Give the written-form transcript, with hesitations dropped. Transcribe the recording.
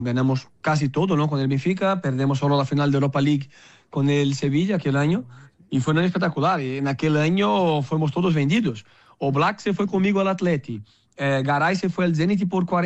ganamos casi todo, ¿no? Con el Benfica, perdemos solo la final de Europa League con el Sevilla aquel año y fue un año espectacular. Y en aquel año fuimos todos vendidos. Oblak se fue conmigo al Atleti, Garay se fue al Zenit por 40